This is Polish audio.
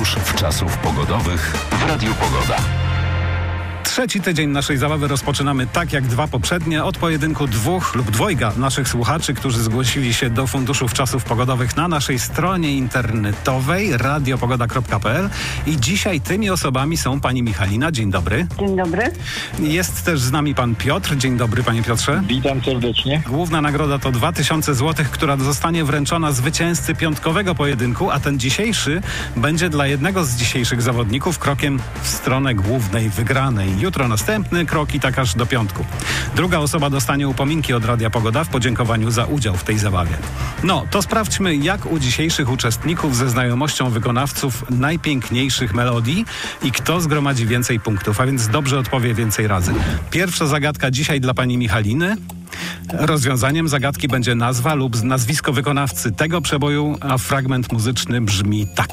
Funduszów Czasów Pogodowych w Radiu Pogoda. Trzeci tydzień naszej zabawy rozpoczynamy tak jak dwa poprzednie, od pojedynku dwóch lub dwojga naszych słuchaczy, którzy zgłosili się do Funduszów Czasów Pogodowych na naszej stronie internetowej radiopogoda.pl i dzisiaj tymi osobami są pani Michalina. Dzień dobry. Dzień dobry. Jest też z nami pan Piotr. Dzień dobry, panie Piotrze. Witam serdecznie. Główna nagroda to 2000 zł, która zostanie wręczona zwycięzcy piątkowego pojedynku, a ten dzisiejszy będzie dla jednego z dzisiejszych zawodników krokiem w stronę głównej wygranej. Jutro następny krok i tak aż do piątku. Druga osoba dostanie upominki od Radia Pogoda w podziękowaniu za udział w tej zabawie. No, to sprawdźmy, jak u dzisiejszych uczestników ze znajomością wykonawców najpiękniejszych melodii i kto zgromadzi więcej punktów, a więc dobrze odpowie więcej razy. Pierwsza zagadka dzisiaj dla pani Michaliny. Rozwiązaniem zagadki będzie nazwa lub nazwisko wykonawcy tego przeboju, a fragment muzyczny brzmi tak.